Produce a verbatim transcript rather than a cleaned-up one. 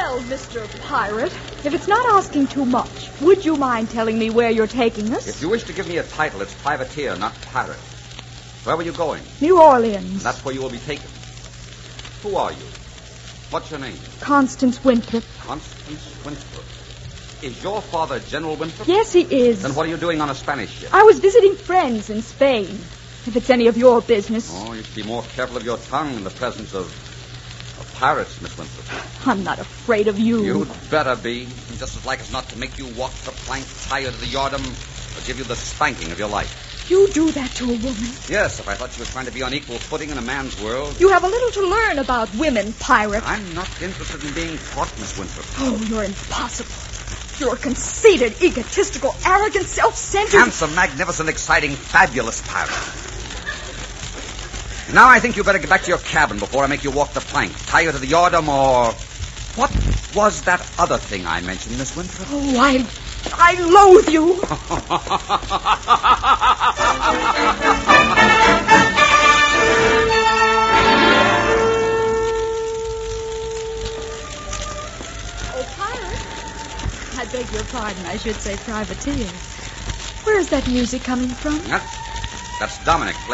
Well, Mister Pirate, if it's not asking too much, would you mind telling me where you're taking us? If you wish to give me a title, it's privateer, not pirate. Where were you going? New Orleans. That's where you will be taken. Who are you? What's your name? Constance Winthrop. Constance Winthrop. Is your father General Winthrop? Yes, he is. Then what are you doing on a Spanish ship? I was visiting friends in Spain. If it's any of your business. Oh, you should be more careful of your tongue in the presence of, of pirates, Miss Winthrop. I'm not afraid of you. You'd better be. Just as like as not to make you walk the plank, tie you to the yardam, or give you the spanking of your life. You do that to a woman? Yes, if I thought she was trying to be on equal footing in a man's world. You have a little to learn about women, pirate. I'm not interested in being taught, Miss Winthrop. Oh, you're impossible. You're a conceited, egotistical, arrogant, self-centered... Handsome, magnificent, exciting, fabulous pirate. Now I think you better get back to your cabin before I make you walk the plank, tie you to the yardam, or... What was that other thing I mentioned, Miss Winthrop? Oh, I... I loathe you. Oh, pirate. I beg your pardon. I should say privateer. Where's that music coming from? That's, that's Dominic playing